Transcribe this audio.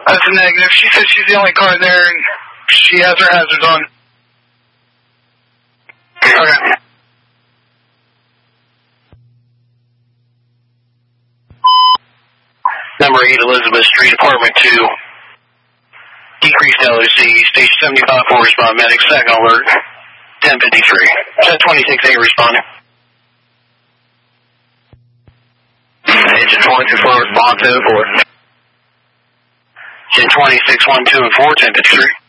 That's a negative. She said she's the only car there and she has her hazards on. Okay. Number 8, Elizabeth Street, Apartment 2. Decreased LOC, stage 75 for respond medic, second alert, 1053. Set 26A responding. Engine 26 respond 2 and 4. Engine 26 1, 2 and 4, 1053.